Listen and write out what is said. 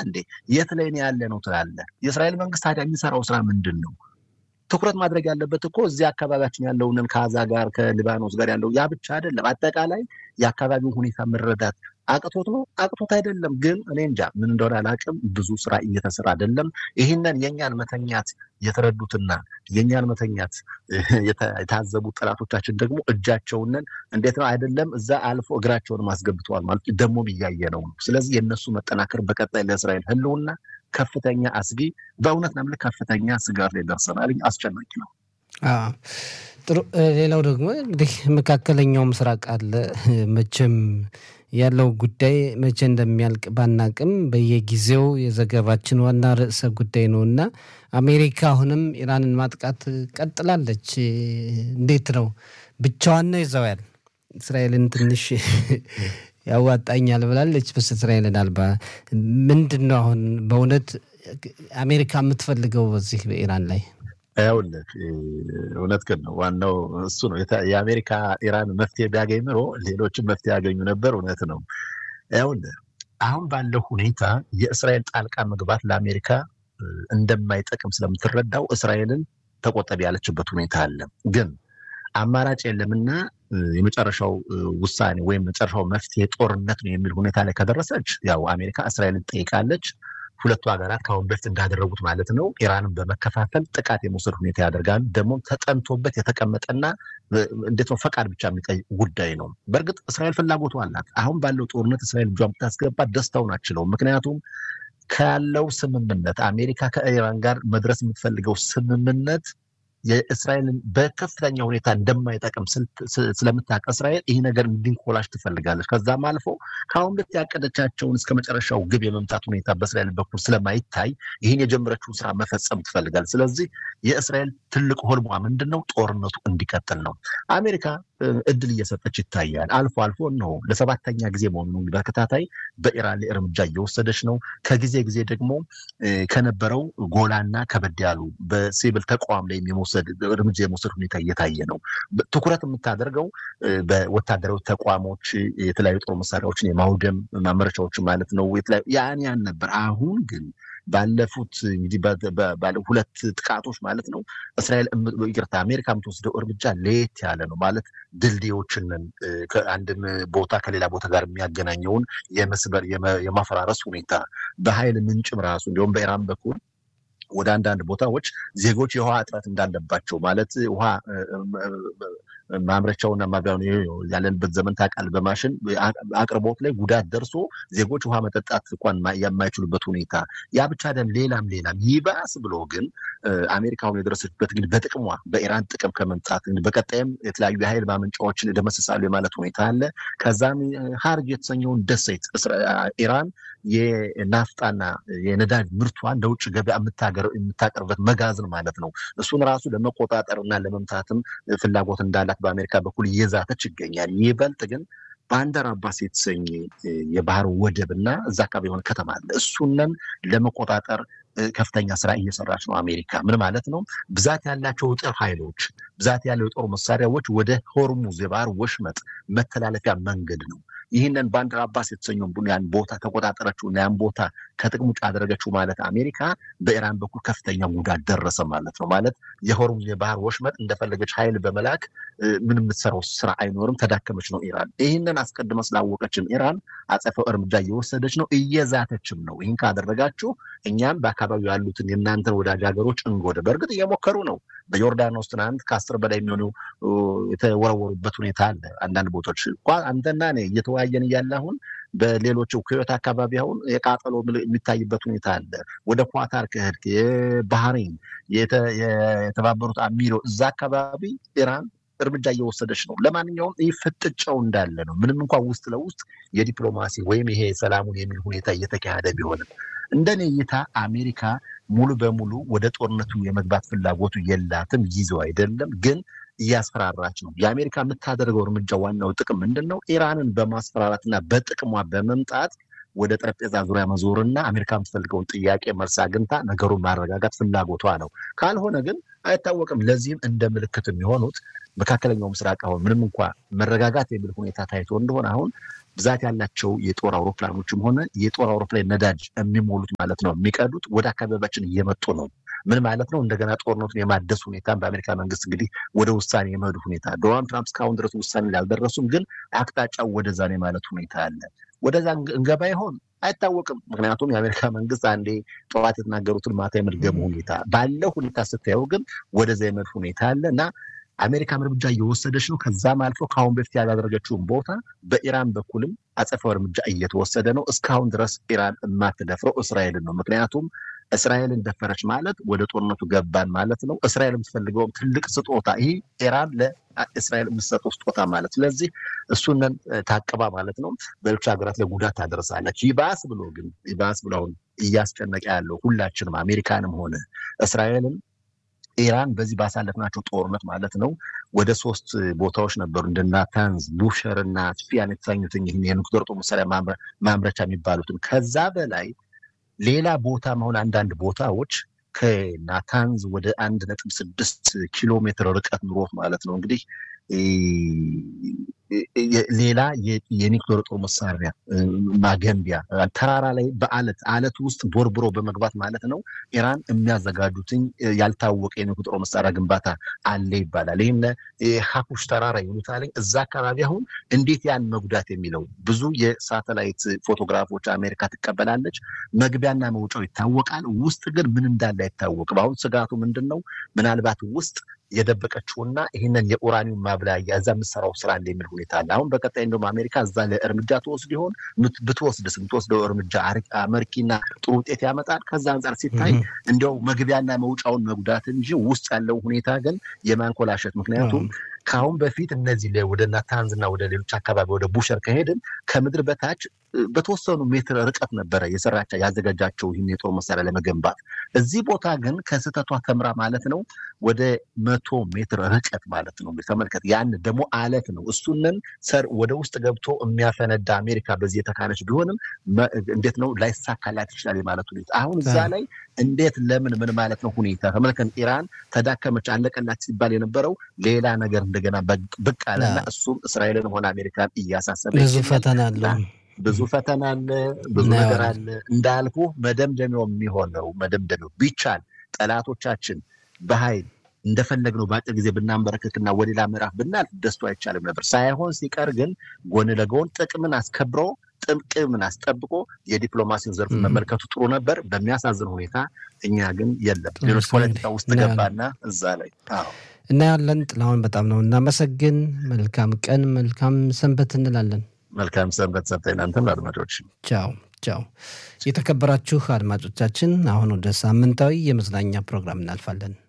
እንዴ የት ላይ ነው ያለ ነው ትላለህ የእስራኤል መንግስት ታዲያ የሚሰራው ስራ ምንድነው ትኩረት ማድረግ ያለበት እኮ እዚህ አካባቢያችን ያለውን ከጋዛ ጋር ከሊባኖስ ጋር ያለው ያ ብቻ አይደለም አጠቃላይ የአካባቢው ሁኔታ መረዳት አቅቶት አይደለም ግን እኔ እንጃ ምን እንደሆነ አላውቅም ብዙ ስራ እየተሰራ አይደለም ይሄንን የኛን መተኛት የተረዱትና የኛን መተኛት የታዘቡ ጥላቶቻችን ደግሞ እጃቸውን እንዴት ነው አይደለም እዛ አልፎ እግራቸውን ማስገብተዋል ማለት ደሞ ይያየ ነው ስለዚህ የነሱ መጠናከር በቀጣይ ለእስራኤል ህልውና ከፍተኛ አስጊ በእውነት ነው ከፍተኛ ስጋት ላይ ደርሰናል አስጨናቂ ነው ጥሩ ሌላው ደግሞ እንግዲህ መካከለኛው ምስራቅ አለ መቼም ያለው ጉዳይ መቼ እንደሚያልቅ ባናቅም በየጊዜው የዘገባችን ዋና ርዕሰ ጉዳይ ነውና አሜሪካ አሁንም ኢራንን ማጥቃት ቀጥላለች እንዴት ነው ብቻዋን ነው ይዘዋል እስራኤልን ትንሽ ያዋጣኛል ብላለች በእስራኤልን አልባ ምንድነው አሁን በእውነት አሜሪካ የምትፈልገው በዚህ በኢራን ላይ አይውልክ እውነት ነው ዋናው እሱ ነው የአሜሪካ ኢራን መፍትሄ ቢያገኝ ኖሮ ሌሎችም መፍትሄ ያገኙ ነበር እውነት ነው አይውልክ አሁን ባለው ሁኔታ የእስራኤል ጣልቃ መግባት ለአሜሪካ እንደማይጠቅም ስለምትረዳው እስራኤልን ተቆጠብ ያለችበት ሁኔታ አለ ግን አማራጭ የለምና የመጨረሻው ውሳኔ ወይም መጨረሻው መፍትሄ ጦርነት ነው የሚል ሁኔታ ላይ ከደረሰች ያው አሜሪካ እስራኤልን ጠይቃለች ሁለቱ ሀገራት ካሁን በፊት እንዳደረጉት ማለት ነው ኢራንን በመከፋፈል ጥቃት የመውሰድ ሁኔታ ያደርጋል ደግሞ ተጠንቶበት የተቀመጠና እንዴት ነው ፈቃድ ብቻ የሚጠይቅ ጉዳይ ነው በርግጥ እስራኤል ፍላጎቱ አላት አሁን ባለው ጦርነት እስራኤል ጇም ታስገባ ደስታውን አችለው ምክንያቱም ካለው ስምምነት አሜሪካ ከኢራን ጋር መድረስ የምትፈልገው ስምምነት የእስራኤልን በከፍተኛ ሁኔታ እንደማይጠቅም ስለምታውቅ እስራኤል ይሄ ነገር እንዲንኮላሽ ትፈልጋለች ከዛም አልፎ ካሁን በፊት ያቀደቻቸውን እስከ መጨረሻው ግብ የመምታት ሁኔታ በእስራኤል በኩል ስለማይታይ ይሄን የጀመረችውን ስራ መፈጸም ትፈልጋለች ስለዚህ የእስራኤል ትልቁ ህልሟ ምንድነው ጦርነቱ እንዲቀጥል ነው አሜሪካ እድል እየሰጠች ይታያል አልፎ አልፎ ነው ለሰባተኛ ጊዜ መሆኑን በከታታይ በኢራን ላይ እርምጃ እየወሰደች ነው ከጊዜ ጊዜ ደግሞ ከነበረው ጎላና ከበድ ያሉ በሲቪል ተቋም ላይ እርምጃ የመውሰድ ሁኔታ እየታየ ነው ትኩረት የምታደርገው በወታደራዊ ተቋሞች የተለያዩ ጦር መሳሪያዎችን የማውደም ማመረቻዎች ማለት ነው ያን ነበር አሁን ግን ባለፉት እንግዲህ ባለ ሁለት ጥቃቶች ማለት ነው እስራኤል ይቅርታ አሜሪካ የምትወስደው እርምጃ ለየት ያለ ነው ማለት ድልድዮችን ከአንድ ቦታ ከሌላ ቦታ ጋር የሚያገናኘውን የመስበር የማፈራረስ ሁኔታ በኃይል ምንጭም ራሱ እንዲሁም በኢራን በኩል ወደ አንዳንድ ቦታዎች ዜጎች የውሃ እጥረት እንዳለባቸው ማለት ውሃ ማምረቻውና ማጋኑ ያለንበት ዘመን ታቃል በማሽን አቅርቦት ላይ ጉዳት ደርሶ ዜጎች ውሃ መጠጣት እንኳን የማይችሉበት ሁኔታ ያ ብቻ አይደለም ሌላም ይባስ ብሎ ግን አሜሪካውን የደረሰችበት ግን በጥቅሟ በኢራን ጥቅም ከመምጣት በቀጣይም የተለያዩ የኃይል ማመንጫዎችን ደመሰሳሉ የማለት ሁኔታ አለ ከዛም ሃርጅ የተሰኘውን ደሴት ኢራን የናፍጣና የነዳጅ ምርቷን ለውጭ ገበያ የምታቀርበት መጋዘን ማለት ነው እሱን ራሱ ለመቆጣጠርና ለመምታትም ፍላጎት እንዳላት በአሜሪካ በኩል እየዛተች ይገኛል ይበልጥ ግን ባንደር አባስ የተሰኘ የባህር ወደብና እዛ አካባቢ የሆነ ከተማ አለ እሱንን ለመቆጣጠር ከፍተኛ ስራ እየሰራች ነው አሜሪካ ምን ማለት ነው ብዛት ያላቸው ጦር ኃይሎች ብዛት ያለው ጦር መሳሪያዎች ወደ ሆርሙዝ የባህር ወሽመጥ መተላለፊያ መንገድ ነው ይሄንን ባንደር አባስ የተሰኘው ያን ቦታ ተቆጣጣረችውና ያን ቦታ ከጥቅም ውጭ አደረገችው ማለት አሜሪካ በኢራን በኩል ከፍተኛ ጉዳት ደረሰ ማለት ነው ማለት የሆርሙዝ የባህር ወሽመጥ እንደፈለገች ኃይል በመላክ ምንም የምትሰራው ስራ አይኖርም ተዳከመች ነው ኢራን ይሄንን አስቀድማ ስላወቀችም ኢራን አጸፋው እርምጃ እየወሰደች ነው እየዛተችም ነው ይሄን ካደረጋችሁ እኛም በአካባቢው ያሉትን የናንተን ወዳጅ ሀገሮች እንጎደ በርግጥ እየሞከሩ ነው በዮርዳኖስ ትናንት ከ10 በላይ የሚሆኑ የተወረወሩበት ሁኔታ አለ አንዳንድ ቦታዎች እንኳን አንተና እኔ እየተወያየን ያለውን በሌሎች ኩዌት አካባቢ አሁን የቃጠሎ የሚታይበት ሁኔታ አለ ወደ ኳታር ከሄድክ የባህሬን የተባበሩት አሚሮ እዛ አካባቢ ኢራን እርምጃ እየወሰደች ነው ለማንኛውም ይፈጥጫው እንዳለ ነው ምንም እንኳን ውስጥ ለውስጥ የዲፕሎማሲ ወይም ይሄ ሰላሙን የሚል ሁኔታ እየተካሄደ ቢሆንም እንደኔ እይታ አሜሪካ ሙሉ በሙሉ ወደ ጦርነቱ የመግባት ፍላጎቱ የላትም ይዘው አይደለም ግን እያስፈራራች ነው የአሜሪካ የምታደርገው እርምጃ ዋናው ጥቅም ምንድነው ኢራንን በማስፈራራትና በጥቅሟ በመምጣት ወደ ጠረጴዛ ዙሪያ መዞርና አሜሪካ የምትፈልገውን ጥያቄ መልስ አግኝታ ነገሩን ማረጋጋት ፍላጎቷ ነው ካልሆነ ግን አይታወቅም ለዚህም እንደ ምልክት የሚሆኑት መካከለኛው ምስራቅ አሁን ምንም እንኳን መረጋጋት የሚል ሁኔታ ታይቶ እንደሆነ አሁን ብዛት ያላቸው የጦር አውሮፕላኖችም ሆነ የጦር አውሮፕላን ነዳጅ የሚሞሉት ማለት ነው የሚቀዱት ወደ አካባቢያችን እየመጡ ነው። ምን ማለት ነው? እንደገና ጦርነቱን የማደስ ሁኔታ በአሜሪካ መንግስት እንግዲህ ወደ ውሳኔ የመሄዱ ሁኔታ ዶናልድ ትራምፕ እስካሁን ድረስ ውሳኔ ላይ አልደረሱም፣ ግን አቅጣጫው ወደዛ ነው ማለት ሁኔታ አለ። ወደዛ እንገባ ይሆን አይታወቅም። ምክንያቱም የአሜሪካ መንግስት አንዴ ጠዋት የተናገሩትን ማታ የመድገሙ ሁኔታ ባለው ሁኔታ ስታየው ግን ወደዛ የመድ ሁኔታ አለ እና አሜሪካም እርምጃ እየወሰደች ነው። ከዛም አልፎ ከአሁን በፊት ያላደረገችውን ቦታ በኢራን በኩልም አጸፋው እርምጃ እየተወሰደ ነው። እስካሁን ድረስ ኢራን የማትደፍረው እስራኤልን ነው። ምክንያቱም እስራኤልን ደፈረች ማለት ወደ ጦርነቱ ገባን ማለት ነው። እስራኤል የምትፈልገውም ትልቅ ስጦታ ይሄ ኢራን ለእስራኤል የምትሰጠው ስጦታ ማለት፣ ስለዚህ እሱንን ታቅባ ማለት ነው በሌሎች ሀገራት ላይ ጉዳት ታደርሳለች። ይባስ ብሎ አሁን እያስጨነቀ ያለው ሁላችንም አሜሪካንም ሆነ እስራኤልን ኢራን በዚህ ባሳለፍናቸው ጦርነት ማለት ነው ወደ 3 ቦታዎች ነበሩ እንደ ናታንዝ፣ ቡሸር እና ስፊያን የተሰኙትን የኒውክሌር ጦር መሳሪያ ማምረቻ የሚባሉትን ከዛ በላይ ሌላ ቦታ መሆን አንዳንድ ቦታዎች ከናታንዝ ወደ 1.6 ኪሎ ሜትር ርቀት ኑሮት ማለት ነው እንግዲህ ሌላ የኒውክሌር ጦር መሳሪያ ማገንቢያ ተራራ ላይ በአለት ውስጥ ቦርብሮ በመግባት ማለት ነው ኢራን የሚያዘጋጁትን ያልታወቀ የኒውክሌር ጦር መሳሪያ ግንባታ አለ ይባላል። ይሄን ሀኩሽ ተራራ ይሉታል። እዛ አካባቢ አሁን እንዴት ያን መጉዳት የሚለው ብዙ የሳተላይት ፎቶግራፎች አሜሪካ ትቀበላለች። መግቢያና መውጫው ይታወቃል። ውስጥ ግን ምን እንዳለ አይታወቅም። አሁን ስጋቱ ምንድነው? ምናልባት ውስጥ የደበቀችውና ይሄንን የኡራኒየም ማብላያ እዛ የምትሰራው ስራ አለ የሚል ሁኔታ አለ። አሁን በቀጣይ እንደውም አሜሪካ እዛ ለእርምጃ ተወስድ ይሆን ብትወስደው እርምጃ አመርቂና ጥሩ ውጤት ያመጣል። ከዛ አንጻር ሲታይ እንደው መግቢያና መውጫውን መጉዳት እንጂ ውስጥ ያለው ሁኔታ ግን የማንኮላሸት ምክንያቱም ከአሁን በፊት እነዚህ ወደ ናታንዝና ወደ ሌሎች አካባቢ ወደ ቡሸር ከሄድን ከምድር በታች በተወሰኑ ሜትር ርቀት ነበረ ያዘጋጃቸው ይህን የጦር መሳሪያ ለመገንባት። እዚህ ቦታ ግን ከስህተቷ ተምራ ማለት ነው ወደ 100 ሜትር ርቀት ማለት ነው ተመልከት። ያን ደግሞ አለት ነው። እሱንን ወደ ውስጥ ገብቶ የሚያፈነዳ አሜሪካ በዚህ የተካነች ቢሆንም እንዴት ነው ላይሳካላት ይችላል ማለት ሁኔታ አሁን እዛ ላይ እንዴት ለምን ምን ማለት ነው ሁኔታ ተመልከን። ኢራን ተዳከመች አለቀላት ሲባል የነበረው ሌላ ነገር እንደገና ብቅ አለና እሱም እስራኤልን ሆነ አሜሪካን እያሳሰበ ብዙ ፈተና አለ፣ ብዙ ነገር አለ። እንዳልኩ መደምደሚያው የሚሆነው ቢቻል ጠላቶቻችን በኃይል እንደፈለግነው በአጭር ጊዜ ብናንበረከክና ወደላ ምዕራፍ ብናልፍ ደስቶ አይቻልም ነበር። ሳይሆን ሲቀር ግን ጎን ለጎን ጥቅምን አስጠብቆ የዲፕሎማሲን ዘርፍ መመልከቱ ጥሩ ነበር። በሚያሳዝን ሁኔታ እኛ ግን የለም ሌሎች ፖለቲካ ውስጥ ገባና እዛ ላይ እናያለን። ጥላሁን በጣም ነው እናመሰግን። መልካም ቀን፣ መልካም ሰንበት እንላለን። መልካም ሰንበት እናንተም አድማጮች። ቻው። የተከበራችሁ አድማጮቻችን አሁን ወደ ሳምንታዊ የመዝናኛ ፕሮግራም እናልፋለን።